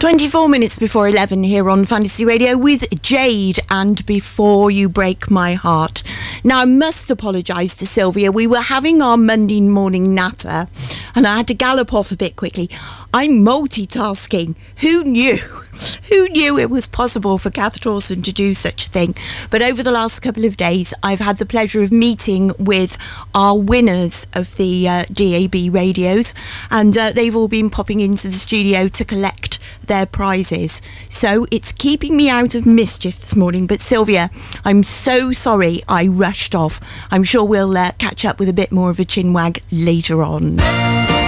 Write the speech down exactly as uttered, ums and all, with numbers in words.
twenty-four minutes before eleven here on Fantasy Radio with Jade and Before You Break My Heart. Now, I must apologise to Sylvia. We were having our Monday morning natter and I had to gallop off a bit quickly. I'm multitasking. Who knew? Who knew it was possible for Kath Dawson to do such a thing? But over the last couple of days, I've had the pleasure of meeting with our winners of the uh, D A B radios, and uh, they've all been popping into the studio to collect their prizes. So it's keeping me out of mischief this morning. But Sylvia, I'm so sorry I rushed off. I'm sure we'll uh, catch up with a bit more of a chinwag later on.